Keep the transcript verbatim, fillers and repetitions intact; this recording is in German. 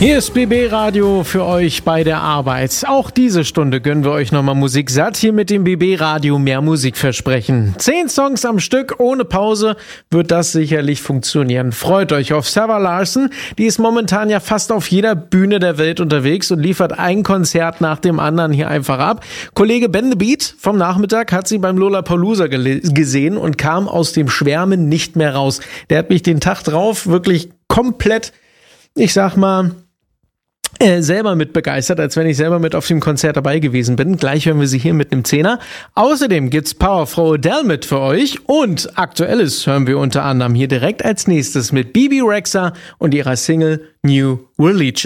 Hier ist B B Radio für euch bei der Arbeit. Auch diese Stunde gönnen wir euch nochmal Musik satt. Hier mit dem B B Radio mehr Musik versprechen. Zehn Songs am Stück, ohne Pause, wird das sicherlich funktionieren. Freut euch auf Sarah Larson. Die ist momentan ja fast auf jeder Bühne der Welt unterwegs und liefert ein Konzert nach dem anderen hier einfach ab. Kollege Ben the Beat vom Nachmittag hat sie beim Lollapalooza gele- gesehen und kam aus dem Schwärmen nicht mehr raus. Der hat mich den Tag drauf wirklich komplett, ich sag mal, Äh, selber mit begeistert, als wenn ich selber mit auf dem Konzert dabei gewesen bin. Gleich hören wir sie hier mit einem Zehner. Außerdem gibt's Powerfrau Adele mit für euch und Aktuelles hören wir unter anderem hier direkt als nächstes mit Bebe Rexha und ihrer Single New Religion.